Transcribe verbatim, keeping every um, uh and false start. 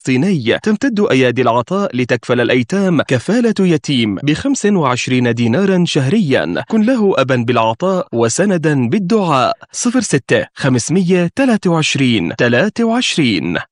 فلسطيني تمتد أيادي العطاء لتكفل الأيتام كفالة يتيم بخمس وعشرين دينارا شهريا. كن له أبا بالعطاء وسندا بالدعاء. صفر ستة خمسمية تلاتة وعشرين تلاتة وعشرين.